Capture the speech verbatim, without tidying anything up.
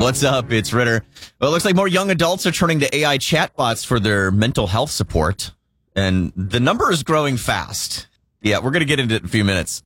What's up? It's Ritter. Well, it looks like more young adults are turning to A I chatbots for their mental health support, and the number is growing fast. Yeah, we're going to get into it in a few minutes.